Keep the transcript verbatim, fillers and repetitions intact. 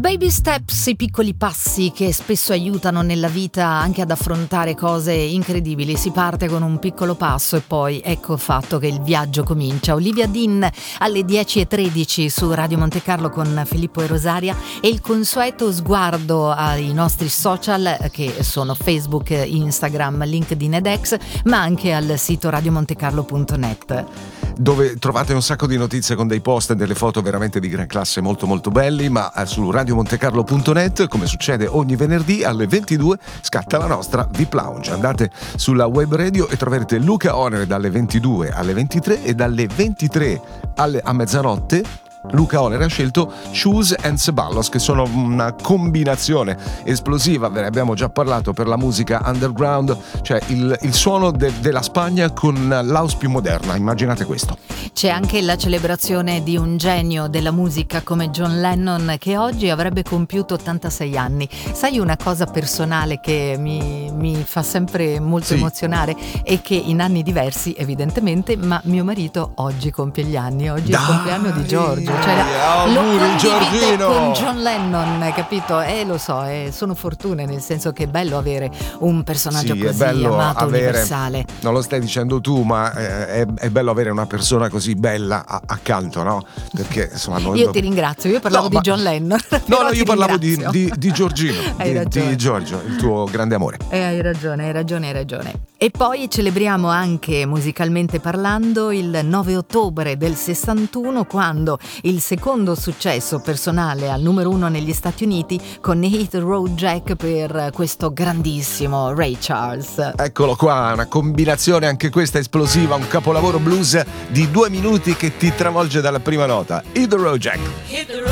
Baby steps, i piccoli passi che spesso aiutano nella vita anche ad affrontare cose incredibili. Si parte con un piccolo passo e poi ecco fatto che il viaggio comincia. Olivia Dean alle dieci e tredici su Radio Monte Carlo con Filippo e Rosaria, e il consueto sguardo ai nostri social che sono Facebook, Instagram, LinkedIn ed X, ma anche al sito radiomontecarlo punto net, dove trovate un sacco di notizie con dei post e delle foto veramente di gran classe, molto molto belli. Ma su radiomontecarlo punto net, come succede ogni venerdì alle ventidue, scatta la nostra V I P Lounge. Andate sulla web radio e troverete Luca Oner dalle ventidue alle ventitré, e dalle ventitré alle, a mezzanotte Luca Oner ha scelto Shoes and Ceballos, che sono una combinazione esplosiva, ve ne abbiamo già parlato, per la musica underground, cioè il, il suono de, della Spagna con l'house più moderna. Immaginate questo. C'è anche la celebrazione di un genio della musica come John Lennon, che oggi avrebbe compiuto ottantasei anni. Sai, una cosa personale che mi, mi fa sempre molto sì. emozionare è che in anni diversi evidentemente, ma mio marito oggi compie gli anni, oggi Dai. è il compleanno di Giorgio, cioè lo condivido con John Lennon, capito? E eh, lo so, eh, sono fortune, nel senso che è bello avere un personaggio sì, così amato, avere, universale. Non lo stai dicendo tu, ma eh, è, è bello avere una persona così bella a, accanto, no? Perché insomma noi io do... ti ringrazio, io parlavo no, di ma... John Lennon. No, no, io parlavo di, di, di Giorgino, di, di Giorgio, il tuo grande amore. Eh, hai ragione, hai ragione, hai ragione. E poi celebriamo anche, musicalmente parlando, il nove ottobre del sessantuno, quando il secondo successo personale al numero uno negli Stati Uniti con Hit the Road Jack per questo grandissimo Ray Charles. Eccolo qua, una combinazione anche questa esplosiva, un capolavoro blues di due minuti che ti travolge dalla prima nota. Hit the Road Jack.